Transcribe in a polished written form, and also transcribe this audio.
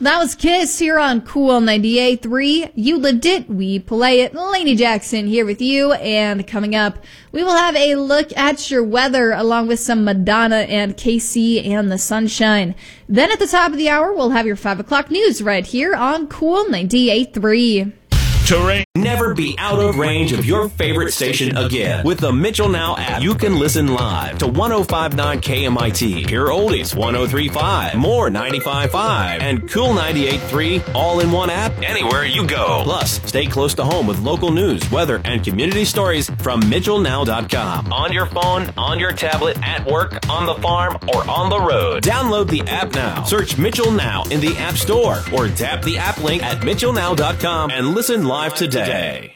That was Kiss here on Cool 98.3. You lived it, we play it. Lainey Jackson here with you, and coming up, we will have a look at your weather along with some Madonna and KC and the Sunshine. Then at the top of the hour, we'll have your 5 o'clock news right here on Cool 98.3. Terrain. Never be out of range of your favorite station again. With the Mitchell Now app, you can listen live to 105.9 KMIT, Pure Oldies 103.5, More 95.5, and Cool 98.3 all in one app anywhere you go. Plus, stay close to home with local news, weather, and community stories from MitchellNow.com. On your phone, on your tablet, at work, on the farm, or on the road. Download the app now. Search Mitchell Now in the App Store or tap the app link at MitchellNow.com and listen live today.